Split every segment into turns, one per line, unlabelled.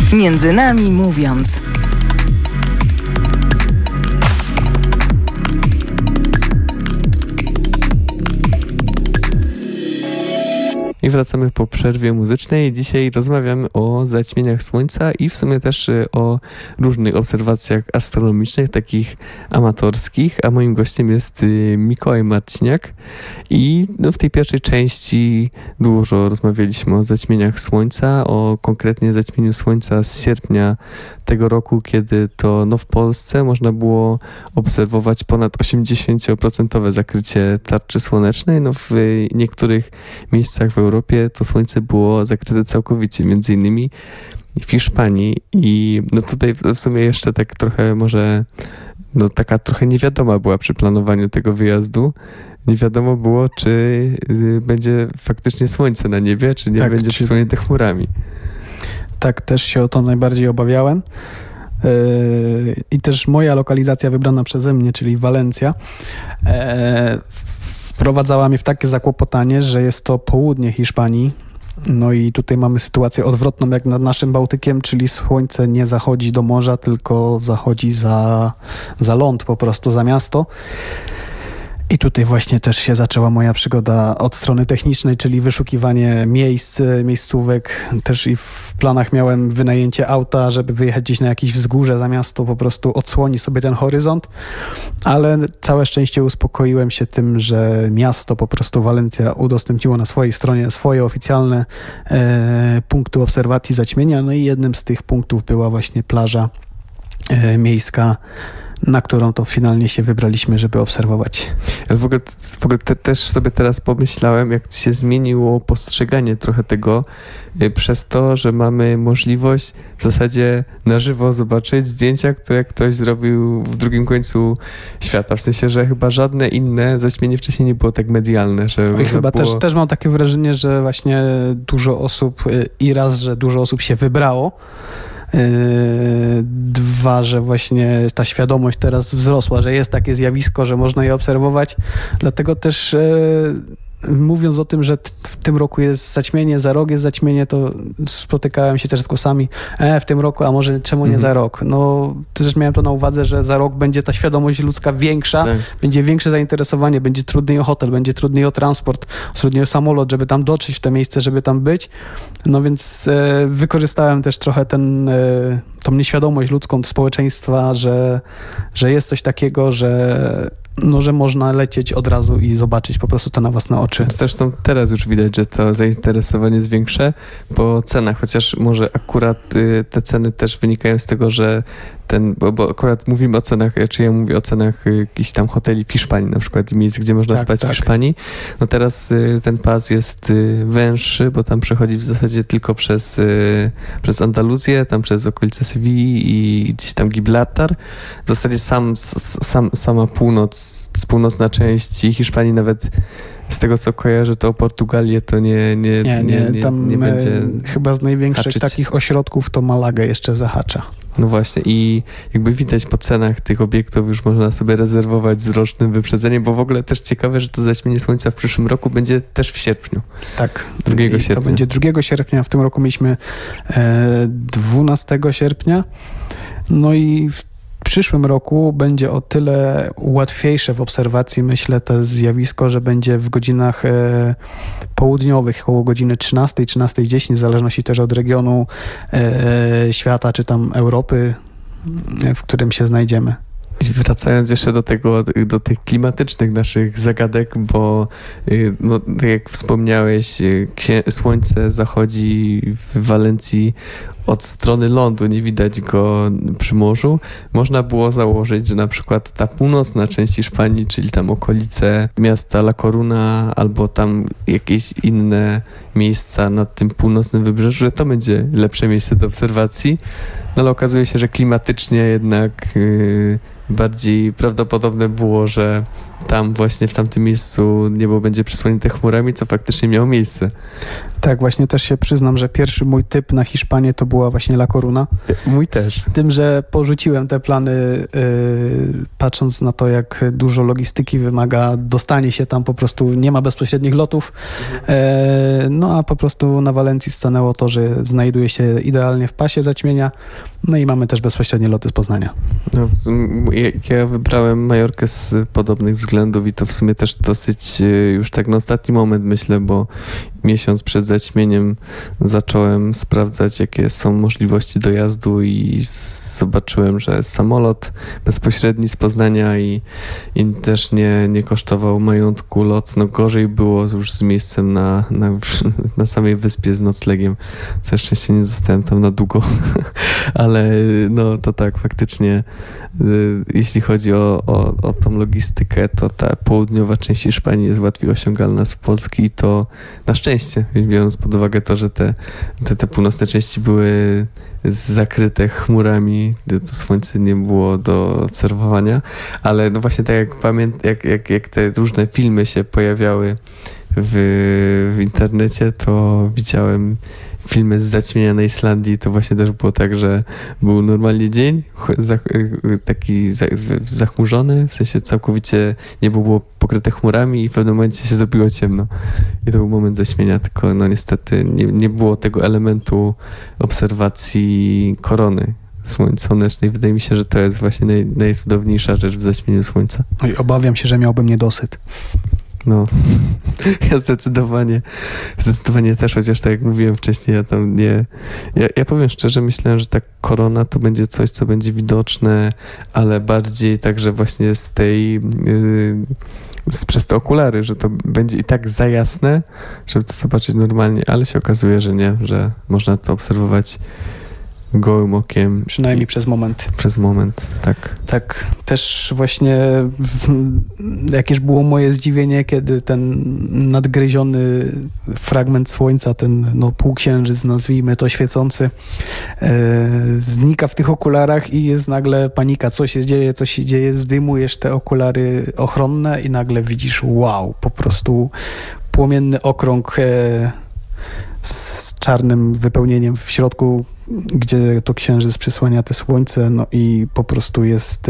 Między nami mówiąc.
I wracamy po przerwie muzycznej. Dzisiaj rozmawiamy o zaćmieniach słońca i w sumie też o różnych obserwacjach astronomicznych, takich amatorskich, a moim gościem jest Mikołaj Marciniak i w tej pierwszej części dużo rozmawialiśmy o zaćmieniach słońca, o konkretnie zaćmieniu słońca z sierpnia tego roku, kiedy to w Polsce można było obserwować ponad 80% zakrycie tarczy słonecznej. W niektórych miejscach w Europie to słońce było zakryte całkowicie, między innymi w Hiszpanii i tutaj w sumie jeszcze tak trochę może taka trochę niewiadoma była przy planowaniu tego wyjazdu. Nie wiadomo było, czy będzie faktycznie słońce na niebie, czy nie będzie przysłonięte chmurami.
Tak, też się o to najbardziej obawiałem. I też moja lokalizacja wybrana przeze mnie, czyli Walencja, wprowadzała mnie w takie zakłopotanie, że jest to południe Hiszpanii. No i tutaj mamy sytuację odwrotną jak nad naszym Bałtykiem, czyli słońce nie zachodzi do morza, tylko zachodzi za ląd, po prostu za miasto. I tutaj właśnie też się zaczęła moja przygoda od strony technicznej, czyli wyszukiwanie miejscówek. Też i w planach miałem wynajęcie auta, żeby wyjechać gdzieś na jakieś wzgórze za miasto, po prostu odsłoni sobie ten horyzont. Ale całe szczęście uspokoiłem się tym, że miasto po prostu Walencja udostępniło na swojej stronie swoje oficjalne punkty obserwacji zaćmienia. No i jednym z tych punktów była właśnie plaża miejska, na którą to finalnie się wybraliśmy, żeby obserwować.
Ale w ogóle też sobie teraz pomyślałem, jak się zmieniło postrzeganie trochę tego przez to, że mamy możliwość w zasadzie na żywo zobaczyć zdjęcia, które ktoś zrobił w drugim końcu świata. W sensie, że chyba żadne inne zaćmienie wcześniej nie było tak medialne. Że
chyba też mam takie wrażenie, że właśnie dużo osób że dużo osób się wybrało. Dwa, że właśnie ta świadomość teraz wzrosła, że jest takie zjawisko, że można je obserwować. Dlatego też mówiąc o tym, że w tym roku jest zaćmienie, za rok jest zaćmienie, to spotykałem się też z głosami w tym roku, a może czemu nie za rok? Też miałem to na uwadze, że za rok będzie ta świadomość ludzka większa, będzie większe zainteresowanie, będzie trudniej o hotel, będzie trudniej o transport, trudniej o samolot, żeby tam dotrzeć w to miejsce, żeby tam być. Więc wykorzystałem też trochę tą nieświadomość ludzką społeczeństwa, że jest coś takiego, że można lecieć od razu i zobaczyć po prostu to na własne oczy.
Zresztą teraz już widać, że to zainteresowanie jest większe po cenach, chociaż może akurat te ceny też wynikają z tego, że bo akurat mówimy o cenach, czy ja mówię o cenach jakichś tam hoteli w Hiszpanii na przykład, miejsc, gdzie można spać w Hiszpanii. Teraz ten pas jest węższy, bo tam przechodzi w zasadzie tylko przez Andaluzję, tam przez okolice Sewilli i gdzieś tam Gibraltar. W zasadzie sama północna część Hiszpanii, nawet z tego co kojarzę, to o Portugalię to nie będzie
chyba z największych
haczyć.
Takich ośrodków to Malaga jeszcze zahacza.
No właśnie i jakby widać po cenach tych obiektów już można sobie rezerwować z rocznym wyprzedzeniem, bo w ogóle też ciekawe, że to zaćmienie słońca w przyszłym roku będzie też w sierpniu.
Tak.
2 sierpnia.
To będzie 2 sierpnia, w tym roku mieliśmy 12 sierpnia. No i w przyszłym roku będzie o tyle łatwiejsze w obserwacji, myślę, to zjawisko, że będzie w godzinach południowych, koło godziny 13:10, w zależności też od regionu świata, czy tam Europy, w którym się znajdziemy.
Wracając jeszcze do tych klimatycznych naszych zagadek, bo tak jak wspomniałeś, słońce zachodzi w Walencji od strony lądu, nie widać go przy morzu. Można było założyć, że na przykład ta północna część Hiszpanii, czyli tam okolice miasta La Coruna albo tam jakieś inne miejsca nad tym północnym wybrzeżu, że to będzie lepsze miejsce do obserwacji. Ale okazuje się, że klimatycznie jednak bardziej prawdopodobne było, że tam właśnie w tamtym miejscu niebo będzie przysłonięte chmurami, co faktycznie miało miejsce.
Tak, właśnie też się przyznam, że pierwszy mój typ na Hiszpanię to była właśnie La Coruna.
Mój też.
Z tym, że porzuciłem te plany, patrząc na to, jak dużo logistyki wymaga dostanie się tam, po prostu nie ma bezpośrednich lotów. No a po prostu na Walencji stanęło to, że znajduje się idealnie w pasie zaćmienia, no i mamy też bezpośrednie loty z Poznania.
No, ja wybrałem Majorkę z podobnych względów i to w sumie też dosyć już tak na ostatni moment myślę, bo miesiąc przed zaćmieniem zacząłem sprawdzać, jakie są możliwości dojazdu i zobaczyłem, że samolot bezpośredni z Poznania i też nie kosztował majątku lot. No gorzej było już z miejscem na samej wyspie z noclegiem. Na szczęście nie zostałem tam na długo, ale no to tak, faktycznie jeśli chodzi o tą logistykę, to ta południowa część Hiszpanii jest łatwiej osiągalna z Polski i to na szczęście, biorąc pod uwagę to, że te północne części były zakryte chmurami, to słońce nie było do obserwowania, ale no właśnie tak jak te różne filmy się pojawiały w internecie, to widziałem filmy z zaćmienia na Islandii, to właśnie też było tak, że był normalnie dzień, taki zachmurzony, w sensie całkowicie niebo było pokryte chmurami i w pewnym momencie się zrobiło ciemno. I to był moment zaćmienia, tylko no niestety nie było tego elementu obserwacji korony słonecznej. Wydaje mi się, że to jest właśnie najcudowniejsza rzecz w zaćmieniu słońca.
No i obawiam się, że miałbym niedosyt.
No, ja zdecydowanie też, chociaż tak jak mówiłem wcześniej, ja powiem szczerze, myślałem, że ta korona to będzie coś, co będzie widoczne, ale bardziej także właśnie przez te okulary, że to będzie i tak za jasne, żeby to zobaczyć normalnie, ale się okazuje, że nie, że można to obserwować gołym okiem.
Przynajmniej przez moment.
Przez moment, tak.
Tak, też właśnie jakież było moje zdziwienie, kiedy ten nadgryziony fragment słońca, ten półksiężyc, nazwijmy to, świecący, znika w tych okularach i jest nagle panika, co się dzieje, zdejmujesz te okulary ochronne i nagle widzisz, wow, po prostu płomienny okrąg z czarnym wypełnieniem w środku, gdzie to księżyc przysłania te słońce, no i po prostu jest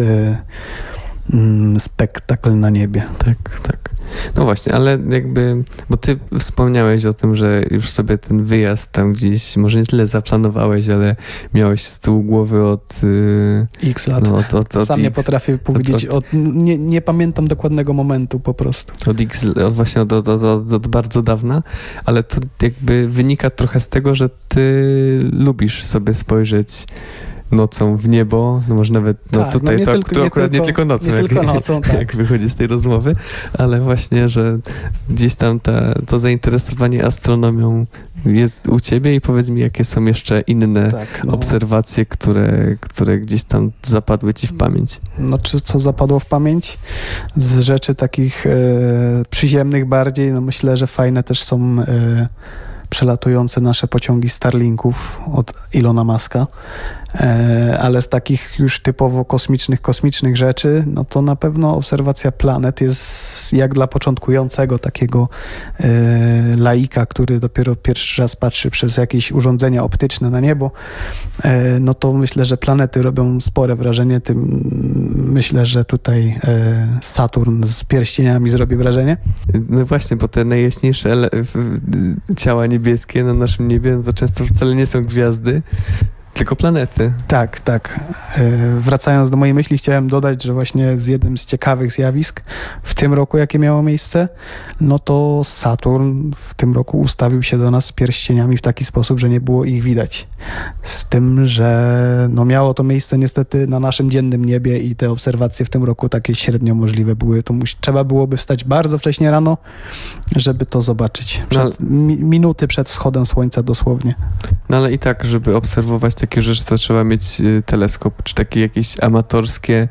spektakl na niebie.
Tak, tak. No właśnie, ale jakby, bo ty wspomniałeś o tym, że już sobie ten wyjazd tam gdzieś, może nie tyle zaplanowałeś, ale miałeś z tyłu głowy od
X lat. No, sam nie potrafię powiedzieć, nie pamiętam dokładnego momentu po prostu.
Właśnie od bardzo dawna, ale to jakby wynika trochę z tego, że ty lubisz sobie spojrzeć nocą w niebo, no może nawet
tak,
tutaj to akurat nie tylko nocą,
tak.
Jak wychodzi z tej rozmowy, ale właśnie, że gdzieś tam to zainteresowanie astronomią jest u ciebie i powiedz mi, jakie są jeszcze inne obserwacje, które gdzieś tam zapadły ci w pamięć.
No co zapadło w pamięć? Z rzeczy takich przyziemnych bardziej, no myślę, że fajne też są przelatujące nasze pociągi Starlinków od Ilona Muska, ale z takich już typowo kosmicznych rzeczy, no to na pewno obserwacja planet jest jak dla początkującego takiego laika, który dopiero pierwszy raz patrzy przez jakieś urządzenia optyczne na niebo, no to myślę, że planety robią spore wrażenie. Myślę, że tutaj Saturn z pierścieniami zrobi wrażenie.
No właśnie, bo te najjaśniejsze ciała niebieskie na naszym niebie to często wcale nie są gwiazdy, tylko planety. Tak.
Wracając do mojej myśli, chciałem dodać, że właśnie z jednym z ciekawych zjawisk w tym roku, jakie miało miejsce, no to Saturn w tym roku ustawił się do nas z pierścieniami w taki sposób, że nie było ich widać. Z tym, że miało to miejsce niestety na naszym dziennym niebie i te obserwacje w tym roku takie średnio możliwe były. To trzeba byłoby wstać bardzo wcześnie rano, żeby to zobaczyć. Minuty przed wschodem słońca dosłownie.
No ale i tak, żeby obserwować takie rzeczy, to trzeba mieć teleskop, czy takie jakieś amatorskie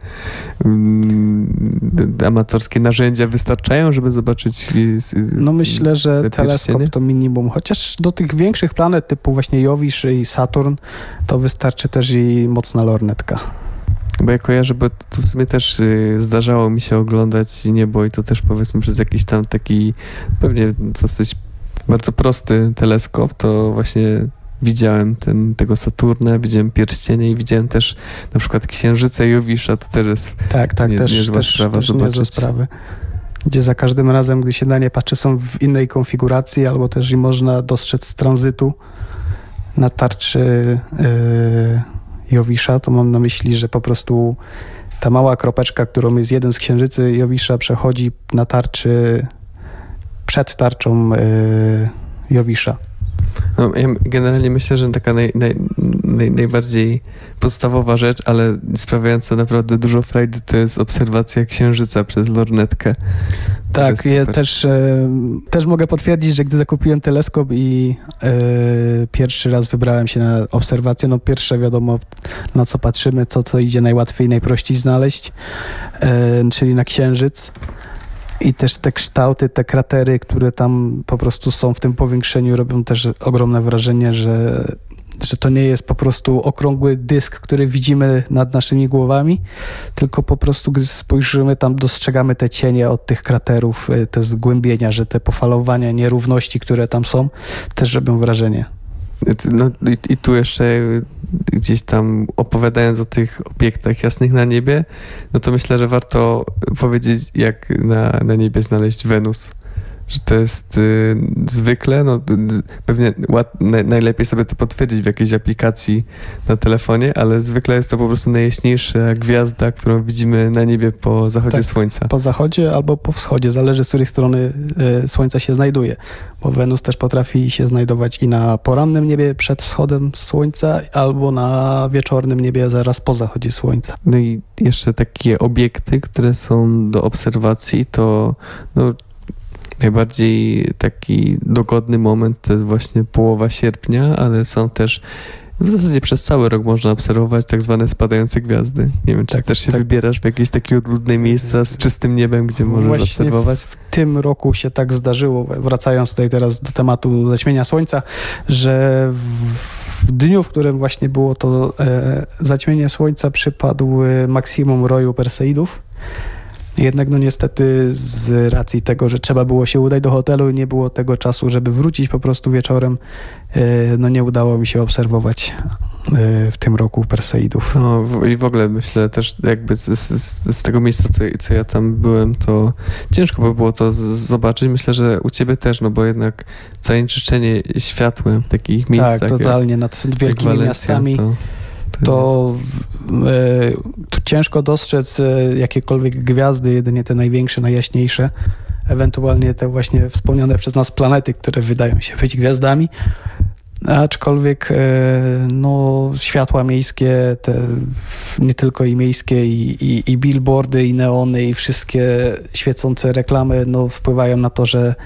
narzędzia wystarczają, żeby zobaczyć
No myślę, że teleskop to minimum, chociaż do tych większych planet typu właśnie Jowisz i Saturn to wystarczy też i mocna lornetka.
Bo ja kojarzę, bo to w sumie też zdarzało mi się oglądać niebo i to też powiedzmy przez jakiś tam taki pewnie dosyć bardzo prosty teleskop, to właśnie widziałem tego Saturna, widziałem pierścienie i widziałem też na przykład Księżyce Jowisza, to też jest niezła sprawa zobaczyć.
Niezłe sprawy. Gdzie za każdym razem, gdy się na nie patrzy, są w innej konfiguracji, albo też i można dostrzec z tranzytu na tarczy Jowisza, to mam na myśli, że po prostu ta mała kropeczka, którą jest jeden z księżycy Jowisza, przechodzi na tarczy przed tarczą Jowisza.
No, ja generalnie myślę, że taka najbardziej podstawowa rzecz, ale sprawiająca naprawdę dużo frajdy, to jest obserwacja Księżyca przez lornetkę.
Tak, ja też mogę potwierdzić, że gdy zakupiłem teleskop i pierwszy raz wybrałem się na obserwację, no pierwsze wiadomo, na co patrzymy, co idzie najłatwiej, najprościej znaleźć, czyli na Księżyc. I też te kształty, te kratery, które tam po prostu są w tym powiększeniu, robią też ogromne wrażenie, że to nie jest po prostu okrągły dysk, który widzimy nad naszymi głowami, tylko po prostu gdy spojrzymy tam, dostrzegamy te cienie od tych kraterów, te zgłębienia, że te pofalowania, nierówności, które tam są, też robią wrażenie.
No i tu jeszcze gdzieś tam opowiadając o tych obiektach jasnych na niebie, no to myślę, że warto powiedzieć, jak na niebie znaleźć Wenus. Że to jest zwykle, no pewnie najlepiej sobie to potwierdzić w jakiejś aplikacji na telefonie, ale zwykle jest to po prostu najjaśniejsza gwiazda, którą widzimy na niebie po zachodzie słońca.
Po zachodzie albo po wschodzie, zależy z której strony słońca się znajduje, bo Wenus też potrafi się znajdować i na porannym niebie przed wschodem słońca, albo na wieczornym niebie zaraz po zachodzie słońca.
No i jeszcze takie obiekty, które są do obserwacji, to najbardziej taki dogodny moment to jest właśnie połowa sierpnia, ale są też w zasadzie przez cały rok można obserwować tak zwane spadające gwiazdy. Nie wiem, czy też się wybierasz w jakieś takie odludne miejsca z czystym niebem, gdzie możesz
właśnie
obserwować?
W tym roku się tak zdarzyło, wracając tutaj teraz do tematu zaćmienia słońca, że w dniu, w którym właśnie było to zaćmienie słońca, przypadł maksimum roju Perseidów. Jednak niestety z racji tego, że trzeba było się udać do hotelu i nie było tego czasu, żeby wrócić po prostu wieczorem, nie udało mi się obserwować w tym roku Perseidów.
No i w ogóle myślę też jakby z tego miejsca, co ja tam byłem, to ciężko by było to zobaczyć. Myślę, że u ciebie też, bo jednak zanieczyszczenie światłem w takich miejscach.
Tak, totalnie, nad wielkimi miastami. To ciężko dostrzec jakiekolwiek gwiazdy, jedynie te największe, najjaśniejsze, ewentualnie te właśnie wspomniane przez nas planety, które wydają się być gwiazdami, aczkolwiek światła miejskie, te nie tylko i miejskie, i billboardy, i neony, i wszystkie świecące reklamy wpływają na to, że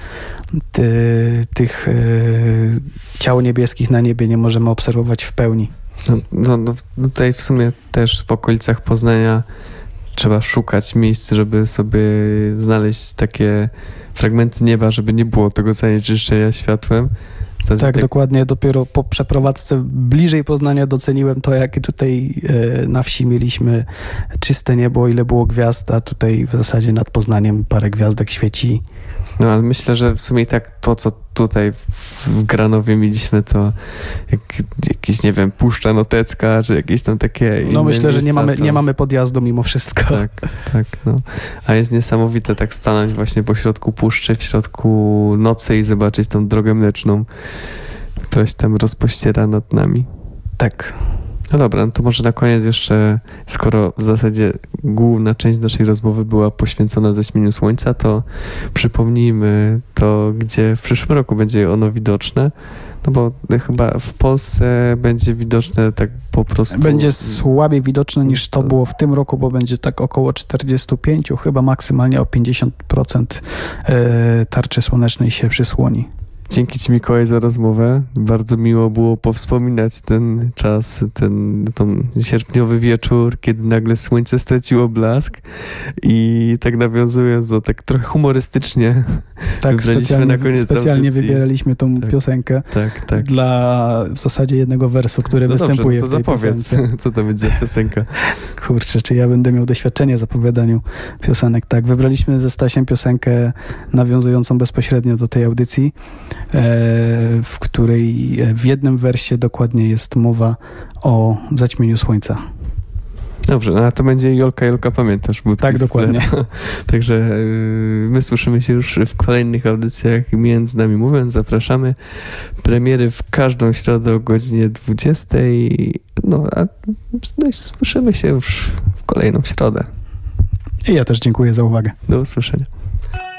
tych ciał niebieskich na niebie nie możemy obserwować w pełni.
No, tutaj w sumie też w okolicach Poznania trzeba szukać miejsc, żeby sobie znaleźć takie fragmenty nieba, żeby nie było tego zanieczyszczenia światłem.
Tak, dokładnie. Dopiero po przeprowadzce bliżej Poznania doceniłem to, jakie tutaj na wsi mieliśmy czyste niebo, ile było gwiazd, a tutaj w zasadzie nad Poznaniem parę gwiazdek świeci.
No ale myślę, że w sumie i tak to, co tutaj w Granowie mieliśmy, to jakieś, nie wiem, Puszcza Notecka, czy jakieś tam takie inne
myślę, że
miejsca,
nie mamy podjazdu mimo wszystko.
Tak. A jest niesamowite tak stanąć właśnie po środku puszczy, w środku nocy i zobaczyć tą drogę mleczną, która się tam rozpościera nad nami.
Tak.
No dobra, to może na koniec jeszcze, skoro w zasadzie główna część naszej rozmowy była poświęcona zaćmieniu słońca, to przypomnijmy to, gdzie w przyszłym roku będzie ono widoczne, bo chyba w Polsce będzie widoczne tak po prostu...
Będzie słabiej widoczne niż to było w tym roku, bo będzie tak około 45, chyba maksymalnie o 50% tarczy słonecznej się przysłoni.
Dzięki Ci, Mikołaj, za rozmowę. Bardzo miło było powspominać ten czas, ten sierpniowy wieczór, kiedy nagle słońce straciło blask i tak nawiązując do tak trochę humorystycznie wybraliśmy na koniec
specjalnie
audycji.
Wybieraliśmy tą piosenkę dla w zasadzie jednego wersu, który występuje w tej piosence.
Co to będzie za piosenka?
Kurczę, czy ja będę miał doświadczenie w zapowiadaniu piosenek. Tak, wybraliśmy ze Stasiem piosenkę nawiązującą bezpośrednio do tej audycji. w której w jednym wersie dokładnie jest mowa o zaćmieniu słońca.
Dobrze, no a to będzie Jolka, pamiętasz?
Tak, dokładnie.
Także my słyszymy się już w kolejnych audycjach Między Nami Mówiąc. Zapraszamy. Premiery w każdą środę o godzinie 20. No i słyszymy się już w kolejną środę.
I ja też dziękuję za uwagę.
Do usłyszenia.